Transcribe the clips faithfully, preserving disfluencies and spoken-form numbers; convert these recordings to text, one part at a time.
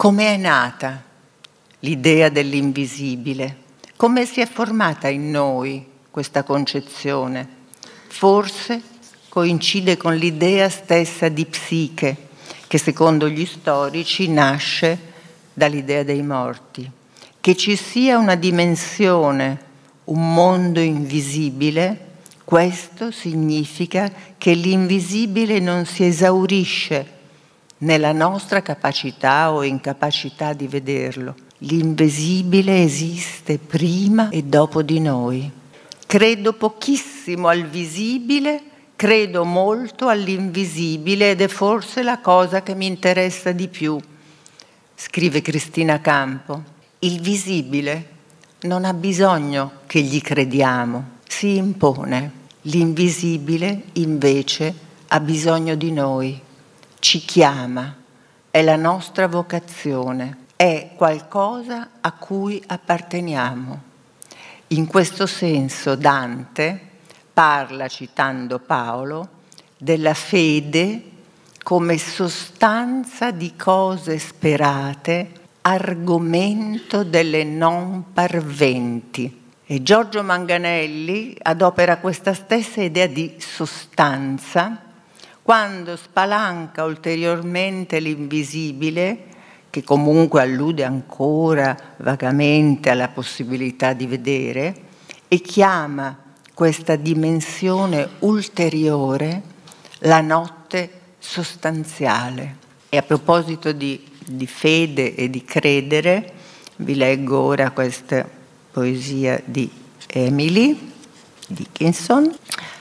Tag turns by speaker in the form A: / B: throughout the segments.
A: Come è nata l'idea dell'invisibile? Come si è formata in noi questa concezione? Forse coincide con l'idea stessa di psiche, che secondo gli storici nasce dall'idea dei morti. Che ci sia una dimensione, un mondo invisibile, questo significa che l'invisibile non si esaurisce nella nostra capacità o incapacità di vederlo. L'invisibile esiste prima e dopo di noi. Credo pochissimo al visibile, credo molto all'invisibile ed è forse la cosa che mi interessa di più, scrive Cristina Campo. Il visibile non ha bisogno che gli crediamo, si impone. L'invisibile invece ha bisogno di noi, ci chiama, è la nostra vocazione, è qualcosa a cui apparteniamo. In questo senso Dante parla, citando Paolo, della fede come sostanza di cose sperate, argomento delle non parventi. E Giorgio Manganelli adopera questa stessa idea di sostanza quando spalanca ulteriormente l'invisibile, che comunque allude ancora vagamente alla possibilità di vedere, e chiama questa dimensione ulteriore la notte sostanziale. E a proposito di, di fede e di credere, vi leggo ora questa poesia di Emily Dickinson.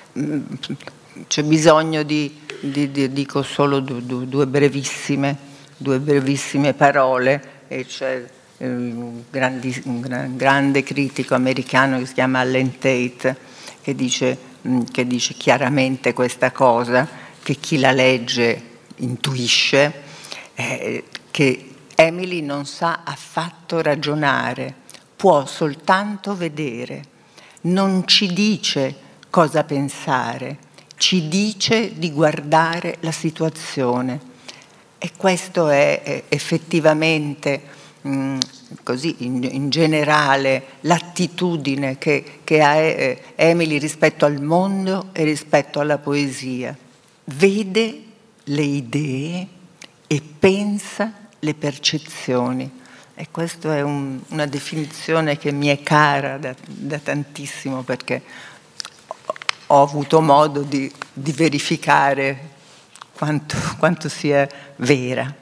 A: C'è bisogno di, di, di dico solo due, due brevissime, due brevissime parole, e c'è un, grandi, un gran, grande critico americano che si chiama Allen Tate, che dice, che dice chiaramente questa cosa, che chi la legge intuisce, eh, che Emily non sa affatto ragionare, può soltanto vedere, non ci dice cosa pensare, ci dice di guardare la situazione. E questo è, è effettivamente mh, così in, in generale l'attitudine che, che ha eh, Emily rispetto al mondo e rispetto alla poesia. Vede le idee e pensa le percezioni. E questa è un, una definizione che mi è cara da, da tantissimo, perché ho avuto modo di, di verificare quanto, quanto sia vera.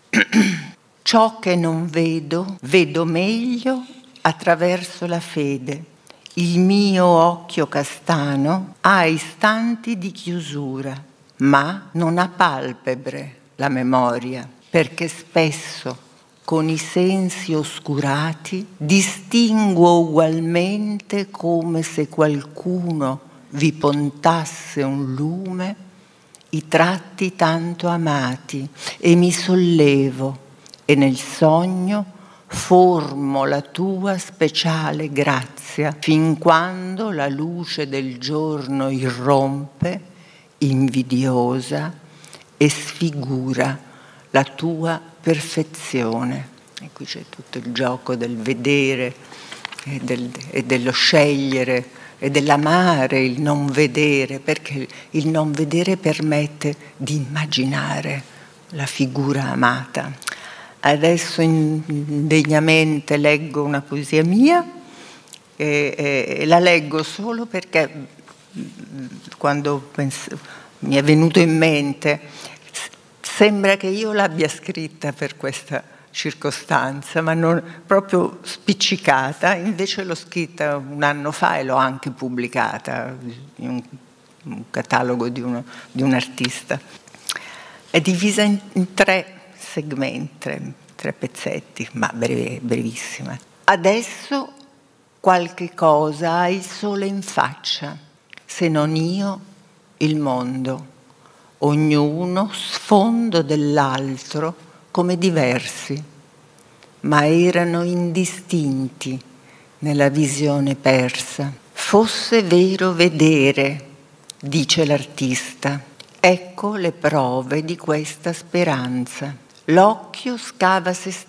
A: Ciò che non vedo, vedo meglio attraverso la fede. Il mio occhio castano ha istanti di chiusura, ma non ha palpebre la memoria, perché spesso con i sensi oscurati distinguo ugualmente come se qualcuno vi pontasse un lume i tratti tanto amati e mi sollevo e nel sogno formo la tua speciale grazia fin quando la luce del giorno irrompe invidiosa e sfigura la tua perfezione. E qui c'è tutto il gioco del vedere e, del, e dello scegliere e dell'amare il non vedere, perché il non vedere permette di immaginare la figura amata. Adesso indegnamente leggo una poesia mia e, e, e la leggo solo perché quando penso, mi è venuto in mente, sembra che io l'abbia scritta per questa circostanza, ma non proprio spiccicata, invece l'ho scritta un anno fa e l'ho anche pubblicata in un, un catalogo di, uno, di un artista. È divisa in, in tre segmenti, tre, tre pezzetti, ma breve, brevissima. Adesso qualche cosa ha il sole in faccia, se non io, il mondo. Ognuno sfondo dell'altro come diversi, ma erano indistinti nella visione persa. Fosse vero vedere, dice l'artista, ecco le prove di questa speranza. L'occhio scava se